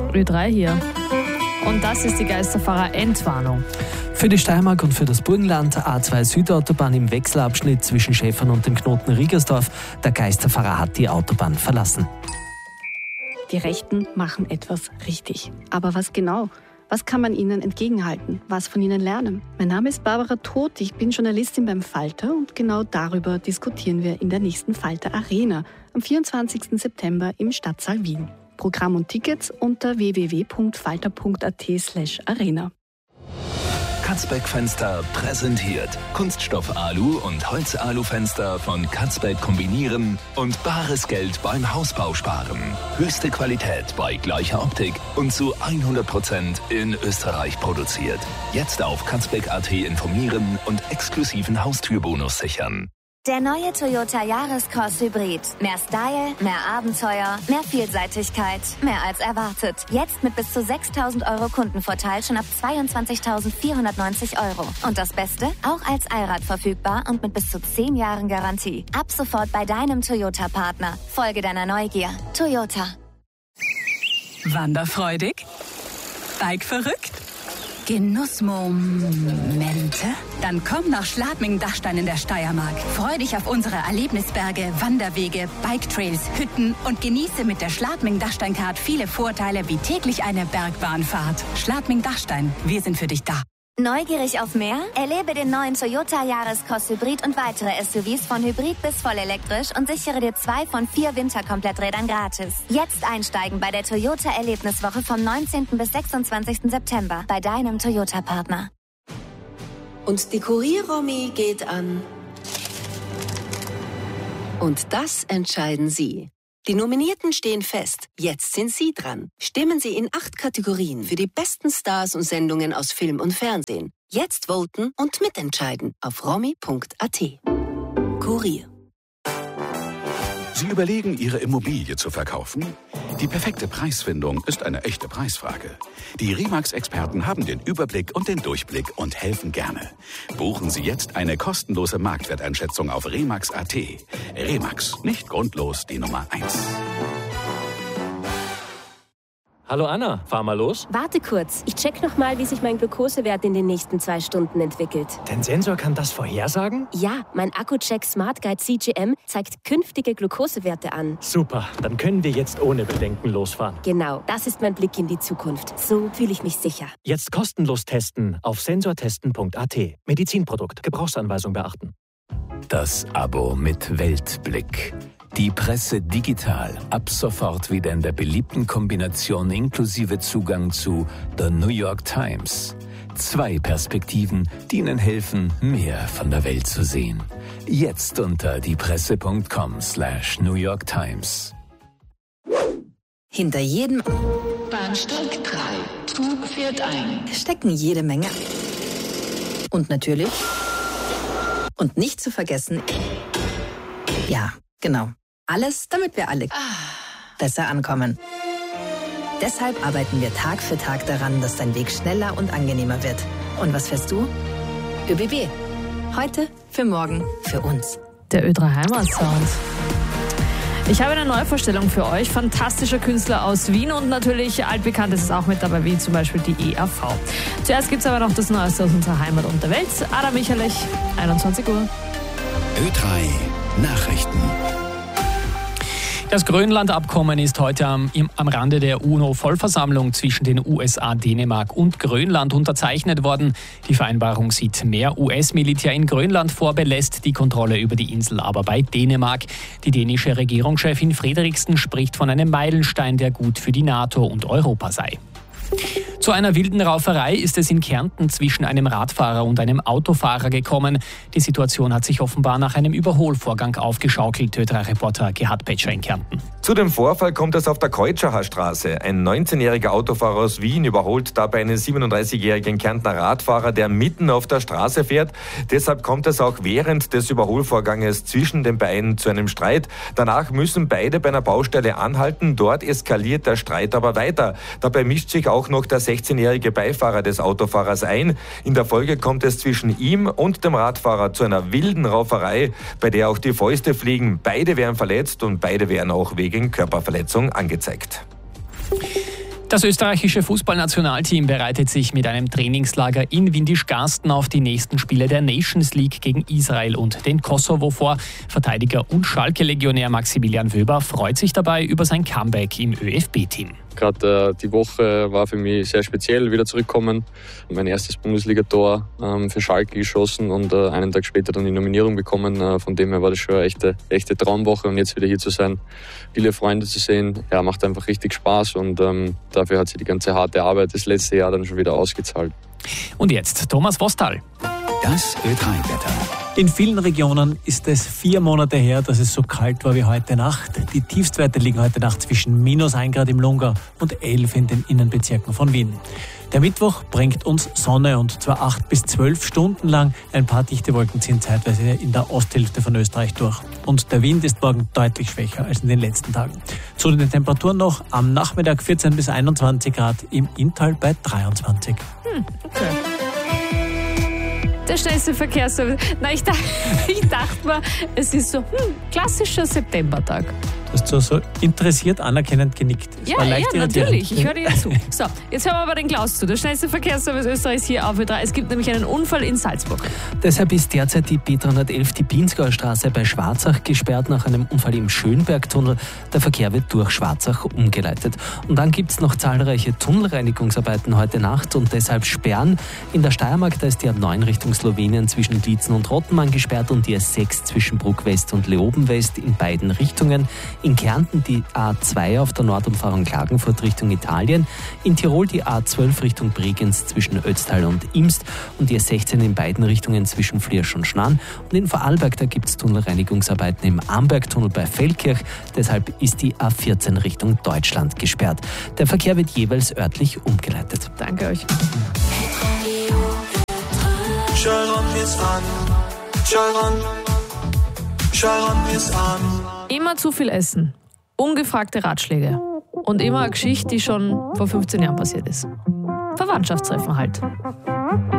Ö3 hier. Und das ist die Geisterfahrer-Endwarnung. Für die Steiermark und für das Burgenland A2 Südautobahn im Wechselabschnitt zwischen Schäfern und dem Knoten Riegersdorf. Der Geisterfahrer hat die Autobahn verlassen. Die Rechten machen etwas richtig. Aber was genau? Was kann man ihnen entgegenhalten? Was von ihnen lernen? Mein Name ist Barbara Todt, ich bin Journalistin beim Falter und genau darüber diskutieren wir in der nächsten Falter Arena am 24. September im Stadtsaal Wien. Programm und Tickets unter www.falter.at/arena. Katzbeck Fenster präsentiert Kunststoff Alu und Holz Alu Fenster von Katzbeck kombinieren und bares Geld beim Hausbau sparen. Höchste Qualität bei gleicher Optik und zu 100% in Österreich produziert. Jetzt auf Katzbeck.at informieren und exklusiven Haustürbonus sichern. Der neue Toyota Yaris-Cross Hybrid. Mehr Style, mehr Abenteuer, mehr Vielseitigkeit, mehr als erwartet. Jetzt mit bis zu 6.000 € Kundenvorteil schon ab 22.490 €. Und das Beste? Auch als Allrad verfügbar und mit bis zu 10 Jahren Garantie. Ab sofort bei deinem Toyota-Partner. Folge deiner Neugier. Toyota. Wanderfreudig? Bike-verrückt? Genussmomente? Dann komm nach Schladming-Dachstein in der Steiermark. Freu dich auf unsere Erlebnisberge, Wanderwege, Biketrails, Hütten und genieße mit der Schladming-Dachstein-Card viele Vorteile wie täglich eine Bergbahnfahrt. Schladming-Dachstein, wir sind für dich da. Neugierig auf mehr? Erlebe den neuen Toyota Yaris-Cross Hybrid und weitere SUVs von Hybrid bis vollelektrisch und sichere dir 2 von 4 Winterkompletträdern gratis. Jetzt einsteigen bei der Toyota Erlebniswoche vom 19. bis 26. September bei deinem Toyota-Partner. Und die Kurier-Romy geht an. Und das entscheiden Sie. Die Nominierten stehen fest. Jetzt sind Sie dran. Stimmen Sie in 8 Kategorien für die besten Stars und Sendungen aus Film und Fernsehen. Jetzt voten und mitentscheiden auf romy.at. Kurier. Sie überlegen, Ihre Immobilie zu verkaufen? Die perfekte Preisfindung ist eine echte Preisfrage. Die Remax-Experten haben den Überblick und den Durchblick und helfen gerne. Buchen Sie jetzt eine kostenlose Marktwerteinschätzung auf remax.at. Remax, nicht grundlos die Nummer 1. Hallo Anna, fahr mal los. Warte kurz, ich check noch mal, wie sich mein Glukosewert in den nächsten 2 Stunden entwickelt. Dein Sensor kann das vorhersagen? Ja, mein Akku-Check Smart Guide CGM zeigt künftige Glukosewerte an. Super, dann können wir jetzt ohne Bedenken losfahren. Genau, das ist mein Blick in die Zukunft. So fühle ich mich sicher. Jetzt kostenlos testen auf sensortesten.at. Medizinprodukt, Gebrauchsanweisung beachten. Das Abo mit Weltblick. Die Presse digital, ab sofort wieder in der beliebten Kombination inklusive Zugang zu The New York Times. 2 Perspektiven, die Ihnen helfen, mehr von der Welt zu sehen. Jetzt unter diepresse.com/New York Times. Hinter jedem Bahnsteig 3, Zug fährt ein. stecken jede Menge. Und natürlich, und nicht zu vergessen, ja, genau. Alles, damit wir alle besser ankommen. Deshalb arbeiten wir Tag für Tag daran, dass dein Weg schneller und angenehmer wird. Und was fährst du? ÖBB. Heute, für morgen, für uns. Der Ö3 Heimatsound. Ich habe eine Neuvorstellung für euch. Fantastischer Künstler aus Wien und natürlich altbekannt ist es auch mit dabei, wie zum Beispiel die ERV. Zuerst gibt es aber noch das Neueste aus unserer Heimat und der Welt. Adam Michalich, 21 Uhr. Ö3 Nachrichten. Das Grönland-Abkommen ist heute am Rande der UNO-Vollversammlung zwischen den USA, Dänemark und Grönland unterzeichnet worden. Die Vereinbarung sieht mehr US-Militär in Grönland vor, belässt die Kontrolle über die Insel aber bei Dänemark. Die dänische Regierungschefin Frederiksen spricht von einem Meilenstein, der gut für die NATO und Europa sei. Zu einer wilden Rauferei ist es in Kärnten zwischen einem Radfahrer und einem Autofahrer gekommen. Die Situation hat sich offenbar nach einem Überholvorgang aufgeschaukelt, Ö3-Reporter Gerhard Petscher in Kärnten. Zu dem Vorfall kommt es auf der Keutschachar Straße. Ein 19-jähriger Autofahrer aus Wien überholt dabei einen 37-jährigen Kärntner Radfahrer, der mitten auf der Straße fährt. Deshalb kommt es auch während des Überholvorganges zwischen den beiden zu einem Streit. Danach müssen beide bei einer Baustelle anhalten. Dort eskaliert der Streit aber weiter. Dabei mischt sich auch noch der 16-jährige Beifahrer des Autofahrers ein. In der Folge kommt es zwischen ihm und dem Radfahrer zu einer wilden Rauferei, bei der auch die Fäuste fliegen. Beide werden verletzt und beide werden auch wegen Körperverletzung angezeigt. Das österreichische Fußballnationalteam bereitet sich mit einem Trainingslager in Windischgarsten auf die nächsten Spiele der Nations League gegen Israel und den Kosovo vor. Verteidiger und Schalke-Legionär Maximilian Wöber freut sich dabei über sein Comeback im ÖFB-Team. Gerade die Woche war für mich sehr speziell, wieder zurückkommen. Mein erstes Bundesliga-Tor für Schalke geschossen und einen Tag später dann die Nominierung bekommen. Von dem her war das schon eine echte Traumwoche und jetzt wieder hier zu sein, viele Freunde zu sehen, ja, macht einfach richtig Spaß und dafür hat sich die ganze harte Arbeit das letzte Jahr dann schon wieder ausgezahlt. Und jetzt Thomas Wostal. Das Ö3-Wetter. In vielen Regionen ist es 4 Monate her, dass es so kalt war wie heute Nacht. Die Tiefstwerte liegen heute Nacht zwischen -1 Grad im Lungau und 11 in den Innenbezirken von Wien. Der Mittwoch bringt uns Sonne und zwar 8 bis 12 Stunden lang. Ein paar dichte Wolken ziehen zeitweise in der Osthälfte von Österreich durch. Und der Wind ist morgen deutlich schwächer als in den letzten Tagen. Zu den Temperaturen noch am Nachmittag 14 bis 21 Grad, im Inntal bei 23. Okay. Der schnellste Verkehrsservice. Na, ich dachte mir, es ist so klassischer Septembertag. Du hast so interessiert anerkennend genickt. Das war leicht natürlich. Ich höre dir zu. So, jetzt hören wir aber den Klaus zu. Der schnellste Verkehrsservice Österreichs hier auf Ö3. Es gibt nämlich einen Unfall in Salzburg. Deshalb ist derzeit die B311, die Pinzgauer Straße bei Schwarzach, gesperrt nach einem Unfall im Schönbergtunnel. Der Verkehr wird durch Schwarzach umgeleitet. Und dann gibt es noch zahlreiche Tunnelreinigungsarbeiten heute Nacht und deshalb Sperren. In der Steiermark, da ist die A9 Richtung Slowenien zwischen Glietzen und Rottenmann gesperrt und die A6 zwischen Bruck West und Leoben West in beiden Richtungen. In Kärnten die A2 auf der Nordumfahrung Klagenfurt Richtung Italien. In Tirol die A12 Richtung Bregenz zwischen Ötztal und Imst und die A16 in beiden Richtungen zwischen Fliersch und Schnarn. Und in Vorarlberg, da gibt es Tunnelreinigungsarbeiten im Ambergtunnel bei Feldkirch. Deshalb ist die A14 Richtung Deutschland gesperrt. Der Verkehr wird jeweils örtlich umgeleitet. Danke euch. Immer zu viel essen, ungefragte Ratschläge und immer eine Geschichte, die schon vor 15 Jahren passiert ist. Verwandtschaftstreffen halt.